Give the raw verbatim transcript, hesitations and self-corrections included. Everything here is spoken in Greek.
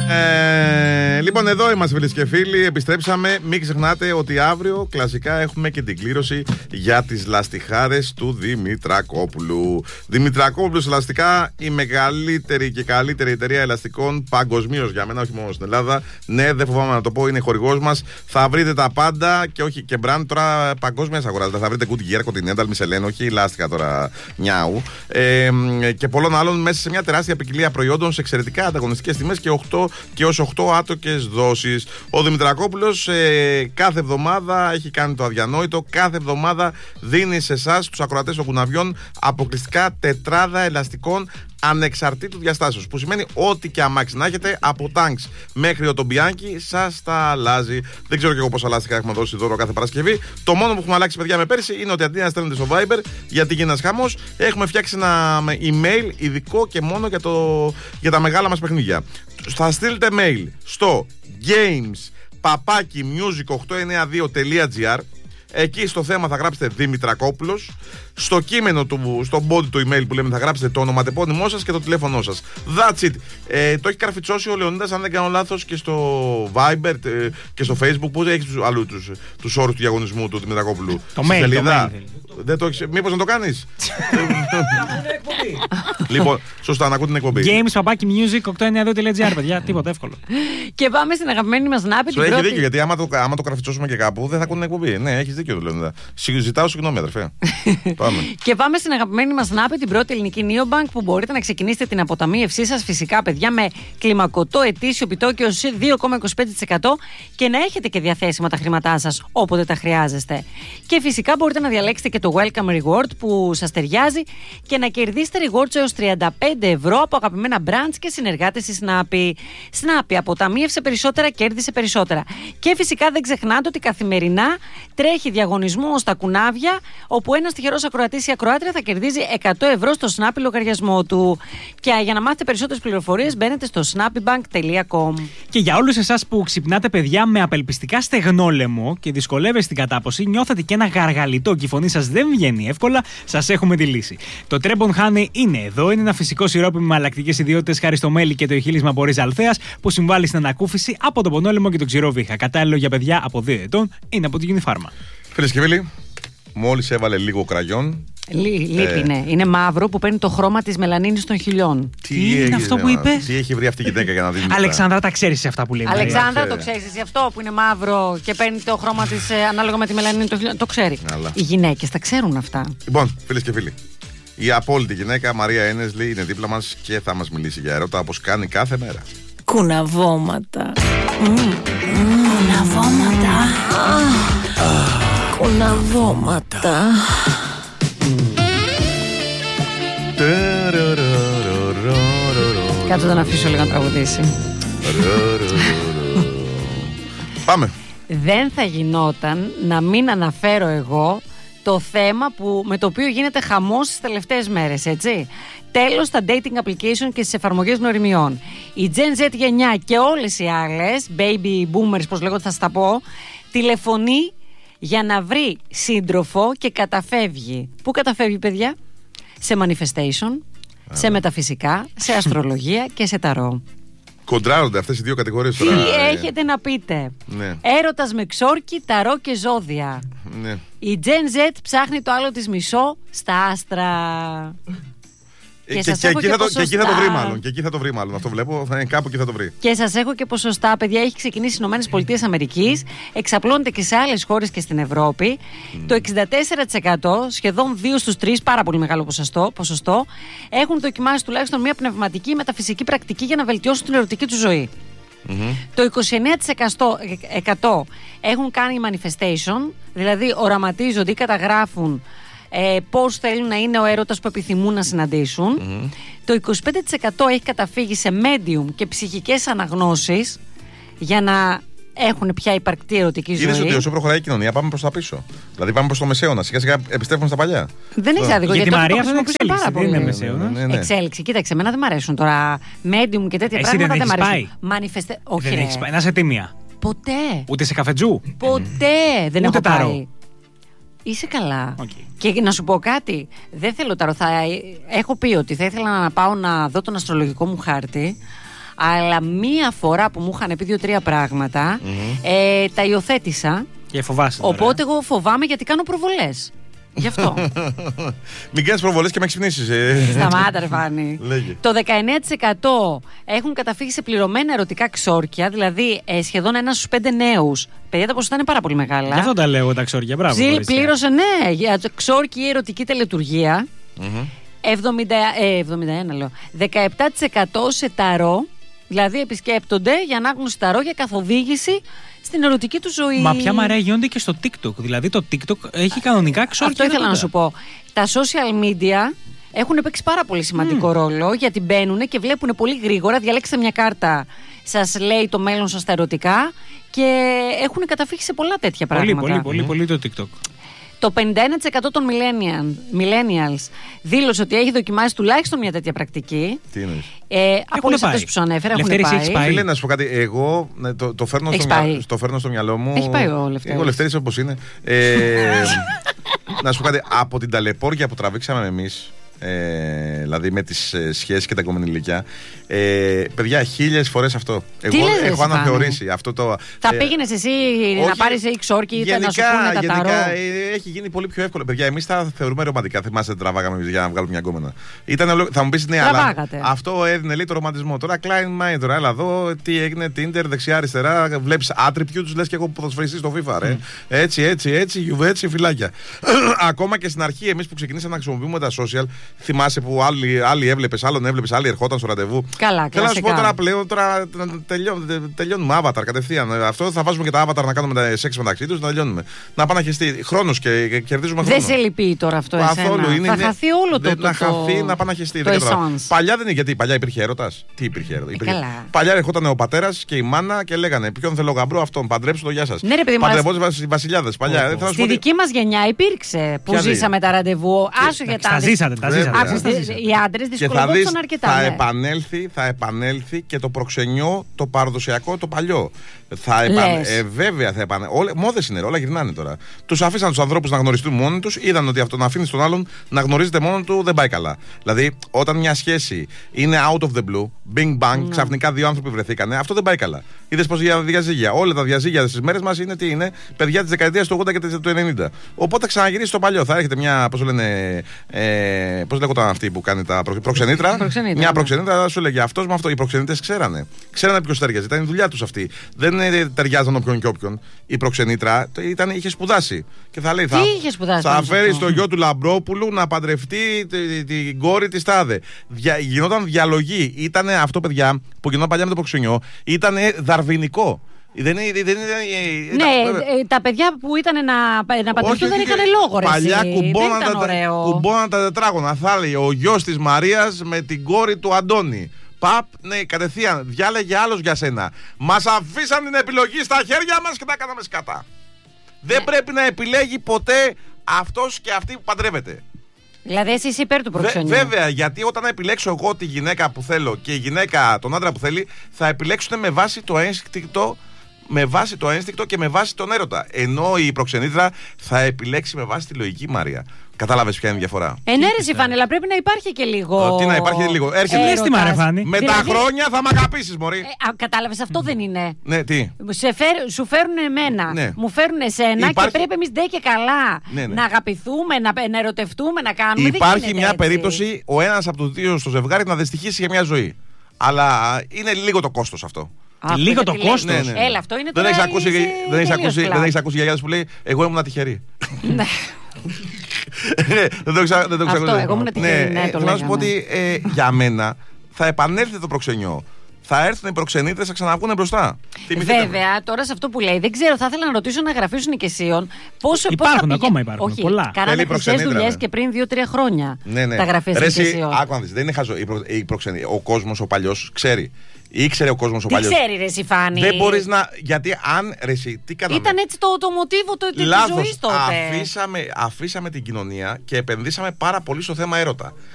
Ε, λοιπόν, εδώ είμαστε φίλες και φίλοι. Επιστρέψαμε. Μην ξεχνάτε ότι αύριο κλασικά έχουμε και την κλήρωση για τις λαστιχάρες του Δημητρακόπουλου. Δημητρακόπουλος Ελαστικά, η μεγαλύτερη και καλύτερη εταιρεία ελαστικών παγκοσμίως για μένα, όχι μόνο στην Ελλάδα. Ναι, δεν φοβάμαι να το πω, είναι χορηγός μας. Θα βρείτε τα πάντα και όχι και brand τώρα παγκόσμια αγοράζετε. Θα βρείτε Goodyear, Continental, Michelin, όχι λάστιχα τώρα νιάου. Ε, και πολλών άλλων μέσα σε μια τεράστια ποικιλία προϊόντων σε εξαιρετικά ανταγωνιστικές τιμές και οκτώ και ως οκτώ άτοκες δόσεις. Ο Δημητρακόπουλος ε, κάθε εβδομάδα έχει κάνει το αδιανόητο. Κάθε εβδομάδα δίνει σε εσάς, τους ακροατές των κουναβιών, αποκλειστικά τετράδα ελαστικών ανεξαρτήτου διαστάσεως. Που σημαίνει ότι και αμάξι να έχετε, από τάγκς μέχρι ο Τομπιάνκι, σας τα αλλάζει. Δεν ξέρω και εγώ πόσα λάστιχα έχουμε δώσει δώρο κάθε Παρασκευή. Το μόνο που έχουμε αλλάξει, παιδιά, με πέρσι είναι ότι αντί να στέλνετε στο Viber γιατί γίνει ένας χαμός, έχουμε φτιάξει ένα email ειδικό και μόνο για, το, για τα μεγάλα μας παιχνίδια. Θα στείλετε mail στο games παπάκι music οκτακόσια ενενήντα δύο τελεία gr. Εκεί στο θέμα θα γράψετε Δημητρακόπουλος. Στο κείμενο του, στο body του email που λέμε, θα γράψετε το ονοματεπώνυμό σας και το τηλέφωνό σας. That's it. Ε, το έχει καρφιτσώσει ο Λεωνίδας, αν δεν κάνω λάθος, και στο Viber ε, και στο Facebook. Πού έχει τους, αλλού τους, τους όρους του διαγωνισμού του Δημητρακόπουλου? Το mail, το mail. Δεν το έχεις, μήπως να το κάνεις? Λοιπόν, σωστά, να ακούτε την εκπομπή. Games παπάκι music οκτακόσια ενενήντα δύο τελεία gr, παιδιά, τίποτα εύκολο. Και πάμε στην αγαπημένη μας Νάπη. Σου έχει δίκιο, γιατί άμα το, άμα το καρφιτσώσουμε και κάπου δεν θα ακούνε την εκπομπή. Ναι, έχεις δίκιο, το Λεωνίδα. Ζητάω συγγνώμη, αδερφέ. Πάμε. Και πάμε στην αγαπημένη μας Νάπη, την πρώτη ελληνική Neobank, που μπορείτε να ξεκινήσετε την αποταμίευσή σας φυσικά, παιδιά, με κλιμακωτό ετήσιο επιτόκιο δύο κόμμα είκοσι πέντε τοις εκατό και να έχετε και διαθέσιμα τα χρήματά σας όποτε τα χρειάζεστε. Και φυσικά μπορείτε να διαλέξετε και το Welcome Reward που σας ταιριάζει και να κερδίσετε rewards έως τριάντα πέντε ευρώ από αγαπημένα brands και συνεργάτες της Snappy. Snappy, αποταμίευσε περισσότερα, κέρδισε περισσότερα. Και φυσικά δεν ξεχνάτε ότι καθημερινά τρέχει διαγωνισμό στα κουνάβια, όπου ένας τυχερός ακροατής ή ακροάτρια θα κερδίζει εκατό ευρώ στο Snappy λογαριασμό του. Και για να μάθετε περισσότερες πληροφορίες μπαίνετε στο snappybank τελεία com. Και για όλους εσάς που ξυπνάτε, παιδιά, με απελπιστικά στεγνόλεμο και δυσκολεύεστε στην κατάποση, νιώθετε και ένα γαργαλιτό και η φωνή σας δεν βγαίνει εύκολα, σας έχουμε τη λύση. Το Trebon Honey είναι εδώ. Είναι ένα φυσικό σιρόπι με αλλακτικές ιδιότητες χάρη στο μέλι και το ηχίλισμα από ρίζα αλθέας που συμβάλλει στην ανακούφιση από τον πονόλεμο και τον ξηρόβιχα. Κατάλληλο για παιδιά από δύο ετών. Είναι από την Unifarma. Φίλες και φίλοι, μόλις έβαλε λίγο κραγιόν. Λί, λείπει, ε... ναι. Είναι μαύρο που παίρνει το χρώμα της μελανίνης των χιλιών. Τι, τι είναι αυτό που είπες? Τι έχει βρει αυτή η γυναίκα για να δει? Αλεξάνδρα, τα ξέρεις αυτά που λέμε? Αλεξάνδρα, το ξέρεις εσύ αυτό που είναι μαύρο και παίρνει το χρώμα της ε, ανάλογα με τη μελανίνη των χιλιών? Το ξέρει. Αλλά... Οι γυναίκες τα ξέρουν αυτά. Λοιπόν, φίλες και φίλοι, η απόλυτη γυναίκα Μαρία Ένεσλη είναι δίπλα μας και θα μας μιλήσει για ερώτα όπως κάνει κάθε μέρα. Κουναβώματα. Mm. Mm. Κουναβώματα. Ah. Κουναβώματα. Κάτω τον αφήσω λίγο να τραγουδήσει. Πάμε. Δεν θα γινόταν να μην αναφέρω εγώ το θέμα που, με το οποίο γίνεται χαμός στις τελευταίες μέρες, έτσι. Τέλος στα dating application και στις εφαρμογές γνωριμιών. Η Gen Z γενιά και όλες οι άλλες, baby boomers πώς λέγονται, θα σας τα πω, τηλεφωνεί για να βρει σύντροφο και καταφεύγει. Πού καταφεύγει, παιδιά? Σε manifestation, Α, σε μεταφυσικά, σε αστρολογία και σε ταρό. Κοντράρονται αυτές οι δύο κατηγορίες τώρα. Τι έχετε να πείτε? Ναι. Έρωτας με ξόρκι, ταρό και ζώδια. Ναι. Η Gen Z ψάχνει το άλλο της μισό στα άστρα. Και, και, και, και, εκεί το, και εκεί θα το βρει μάλλον. Και εκεί θα το βρει μάλλον. Αυτό βλέπω. Θα είναι κάπου εκεί θα το βρει. Και σας έχω και ποσοστά, παιδιά. Έχει ξεκινήσει στις ΗΠΑ, εξαπλώνεται και σε άλλες χώρες και στην Ευρώπη. Mm. Το εξήντα τέσσερα τοις εκατό, σχεδόν δύο στους τρεις, πάρα πολύ μεγάλο ποσοστό, ποσοστό, έχουν δοκιμάσει τουλάχιστον μια πνευματική μεταφυσική πρακτική για να βελτιώσουν την ερωτική του ζωή. Mm-hmm. Το είκοσι εννέα τοις εκατό έχουν κάνει manifestation, δηλαδή οραματίζονται ή καταγράφουν Ε, πώς θέλουν να είναι ο έρωτας που επιθυμούν να συναντήσουν. Mm-hmm. Το είκοσι πέντε τοις εκατό έχει καταφύγει σε medium και ψυχικές αναγνώσεις για να έχουν πια υπαρκτή ερωτική ζωή. Είδες ότι όσο προχωράει η κοινωνία πάμε προς τα πίσω. Δηλαδή πάμε προς το μεσαίωνα. Σιγά σιγά επιστρέφουμε στα παλιά. Δεν έχει άδικο. Γιατί η Μαρία αυτό είναι εξέλιξη. Δεν είναι μεσαίωνα. Ναι, ναι. Εξέλιξη. Κοίταξε, εμένα δεν μου αρέσουν τώρα medium και τέτοια Εσύ πράγματα. Δεν, δεν δεν μου αρέσουν. Manifeste... Όχι, δεν έχεις πάει. Να είσαι τίμια. Ποτέ. Ούτε σε καφετζού. Ποτέ δεν Ούτε έχω ταρό. πάει. Είσαι καλά. Okay. Και να σου πω κάτι. Δεν θέλω ταρό. Θα... Έχω πει ότι θα ήθελα να πάω να δω τον αστρολογικό μου χάρτη. Αλλά μία φορά που μου είχαν πει δύο-τρία πράγματα, mm-hmm. ε, τα υιοθέτησα. Και φοβάσαι. Οπότε εγώ φοβάμαι γιατί κάνω προβολές. Γι' αυτό. Μην κάνεις προβολές και με ξυπνήσεις. Ε. Σταμάτα, ρε Φάνη. Λέγε. Το δεκαεννέα τοις εκατό έχουν καταφύγει σε πληρωμένα ερωτικά ξόρκια, δηλαδή ε, σχεδόν ένα στους πέντε νέους. Παιδιά, τα ποσοστά είναι πάρα πολύ μεγάλα. Γι' αυτό τα λέω τα ξόρκια. Μπράβο. Ζήλ πλήρωσε, ναι, για ξόρκι ή ερωτική τελετουργία. Mm-hmm. εβδομήντα, ε, εβδομήντα ένα λέω. δεκαεπτά τοις εκατό σε ταρό. Δηλαδή επισκέπτονται για ανάγνωση ταρό για καθοδήγηση στην ερωτική του ζωή. Μα πια μαρέα γίνονται και στο TikTok. Δηλαδή το TikTok έχει κανονικά ξόρκια. Αυτό ήθελα να σου πω. Τα social media έχουν παίξει πάρα πολύ σημαντικό mm. ρόλο, γιατί μπαίνουν και βλέπουν πολύ γρήγορα. Διαλέξτε μια κάρτα, σας λέει το μέλλον σας τα ερωτικά, και έχουν καταφύγει σε πολλά τέτοια πολύ, πράγματα. Πολύ, πολύ, πολύ το TikTok. Το πενήντα ένα τοις εκατό των millennials δήλωσε ότι έχει δοκιμάσει τουλάχιστον μια τέτοια πρακτική. Τι εννοείς? Ε, από όλες αυτές που σου ανέφερα έχουν πάει. πάει. Φίλε, να σου πω κάτι. Εγώ ναι, το, το, φέρνω στο μυαλό, το φέρνω στο μυαλό μου. Έχει πάει ο Λευτέρης. Εγώ Λευτέρης όπως είναι. Ε, να σου πω κάτι. Από την ταλαιπώρια που τραβήξαμε εμείς, ε, δηλαδή με τις ε, σχέσεις και τα κομμενή ηλικιά, ε, παιδιά, χίλιες φορές αυτό. Εγώ έχω αναθεωρήσει αυτό το. Θα ε, πήγαινες εσύ όχι, να πάρεις εξόρκι ή να σου πούνε τα ταρό? Γενικά ε, έχει γίνει πολύ πιο εύκολο. Παιδιά, εμείς τα θεωρούμε ρομαντικά. Θυμάστε, τραβάγαμε για να βγάλουμε μια γκόμενα. Ήταν, θα μου πεις ναι, αλλά αυτό έδινε λέει το ρομαντισμό. Τώρα Klein Mind, τώρα έλα εδώ, τι έγινε, Tinder, δεξιά-αριστερά, βλέπεις attributes, λες και εγώ ποδοσφαιριστής στο FIFA, ρε. Mm. Έτσι, έτσι, έτσι, γιουβέτσι, φυλάκια. Ακόμα και στην αρχή, εμείς που ξεκινήσαμε να χρησιμοποιούμε τα social, θυμάσαι που άλλοι, άλλοι έβλεπες, άλλον έβλεπες, άλλοι ερχόταν στο ραντεβού. Καλά, θέλω να σου πω τώρα πλέον, τώρα τελειώνουμε, τελειώνουμε avatar κατευθείαν. Αυτό θα βάζουμε και τα avatar να κάνουμε σεξ μεταξύ τους, να τελειώνουμε. Να πάνε να χεστεί χρόνος και, και κερδίζουμε χρόνο. Δεν σε λυπεί τώρα αυτό καθόλου, εσένα? είναι, θα χαθεί όλο το, το, να χαθεί, να πάνε να χεστεί. Παλιά δεν είναι, γιατί παλιά υπήρχε έρωτας. Τι υπήρχε έρωτα? Ε, καλά. Παλιά ερχόταν ο πατέρας και η μάνα και λέγανε ποιον θέλω γαμπρό αυτόν, παντρέψτε το, γεια σας. Ναι, παντρευόντουσαν οι βασιλιάδες παλιά. Στη δική μας γενιά υπήρξε που ζήσαμε τα ραντεβού. Άσο για τα. Τα ζήσατε, τα ζήσατε. Οι άντρες δυσκολεύονταν αρκετά. Θα επανέλθει, θα επανέλθει και το προξενιό, το παραδοσιακό, το παλιό. Θα επαν... ε, βέβαια θα επανέλθει. Μόδες είναι, όλα γυρνάνε τώρα. Τους αφήσαν τους ανθρώπους να γνωριστούν μόνοι τους, είδαν ότι αυτό να αφήνει τον άλλον να γνωρίζεται μόνο του δεν πάει καλά. Δηλαδή, όταν μια σχέση είναι out of the blue, bing bang, mm. ξαφνικά δύο άνθρωποι βρεθήκανε, αυτό δεν πάει καλά. Είδες πως για διαζύγια. Όλα τα διαζύγια στις μέρες μας είναι τι είναι, παιδιά της δεκαετίας του ογδόντα και του ενενήντα. Οπότε ξαναγυρίσει στο παλιό. Θα έρχεται μια, πώς λένε, ε, πώς λέγονταν αυτή που κάνει τα προ... προξενήτρα. προξενήτρα. Μια προξενήτρα σου λέγε αυτός με αυτό. Οι προξενήτες ξέρανε. Ξέρανε ποιος ταιριάζει. Ήταν η δουλειά τους αυτή. Δεν ταιριάζαν όποιον και όποιον. Η προξενήτρα ήταν, είχε σπουδάσει. Και θα λέει, τι θα, είχε σπουδάσει, θα φέρει το γιο του Λαμπρόπουλου να παντρευτεί την τη κόρη της τάδε. Δια, γινόταν διαλογή. Ήταν αυτό, παιδιά, που γινόταν παλιά με το προξενιό. Ήταν δαρβηνικό. Δεν είναι, δεν είναι, ναι, τα, τα παιδιά που ήταν να, να παντρευτούν δεν είχαν λόγο. Ρε, παλιά κουμπώναν τα τετράγωνα. Θα λέει ο γιος της Μαρίας με την κόρη του Αντώνη. Παπ, ναι, κατευθείαν. Διάλεγε άλλος για σένα. Μας αφήσαν την επιλογή στα χέρια μας και τα κάναμε σκατά. Ναι. Δεν πρέπει να επιλέγει ποτέ αυτός και αυτή που παντρεύεται. Δηλαδή, εσύ είσαι υπέρ του προξενιού. Βέ, βέβαια, γιατί όταν επιλέξω εγώ τη γυναίκα που θέλω και η γυναίκα τον άντρα που θέλει, θα επιλέξουν με βάση το ένστικτο. Με βάση το ένστικτο και με βάση τον έρωτα. Ενώ η προξενήτρα θα επιλέξει με βάση τη λογική, Μάρια. Κατάλαβες ποια είναι η διαφορά? Ε, ναι, ρε Φάνη, αλλά πρέπει να υπάρχει και λίγο. Τι να υπάρχει λίγο? Έρχεται. Αίσθημα, ρε Φάνη. Με δηλαδή... τα χρόνια θα μ' αγαπήσεις, μωρή. Ε, Κατάλαβες, αυτό δεν είναι. Ναι, τι. Σε φέρ, σου φέρουν εμένα, ναι. Μου φέρουν εσένα υπάρχει... και πρέπει εμείς ντε και καλά ναι, ναι. να αγαπηθούμε, να, να ερωτευτούμε, να κάνουμε. Υπάρχει μια έτσι. περίπτωση ο ένας από τους δύο στο ζευγάρι να δυστυχήσει για μια ζωή. Αλλά είναι λίγο το κόστος αυτό. Α, λίγο το κόστος. Ναι, ναι. Έλα, αυτό είναι το. Δεν έχεις ακούσει, δεν έχεις ακούσει, δεν έχεις ακούσει γιαγιάδες που λέει εγώ ήμουν τυχερή. Ναι. Δεν το ξέρω. Αυτό, εγώ ήμουν τυχερή. Ναι, θέλω να σου πω ότι για μένα θα επανέλθει το προξενιό. Θα έρθουν οι προξενήτες να ξαναβγούν μπροστά. Βέβαια, τώρα σε αυτό που λέει, δεν ξέρω, θα ήθελα να ρωτήσω να γραφήσουν οικεσίων. Πόσο υπάρχουν, ακόμα υπάρχουν. Όχι, πολλά. Κάνανε χρυσές δουλειές και πριν δύο τρία χρόνια. Ναι, ναι. Τα γραφές οικεσίων. Άκου να δεις, δεν είναι χαζό. Ο κόσμος, ο παλιός, ξέρει. Ήξερε ο κόσμος ο παλιός. Τι ξέρει, ρε εσύ, Φάνη. Δεν μπορείς να. Γιατί αν. Ρε εσύ, τι κάναμε. Ήταν έτσι το, το μοτίβο το, της ζωής τότε. Αφήσαμε, αφήσαμε την κοινωνία και επενδύσαμε πάρα πολύ στο θέμα έρωτα.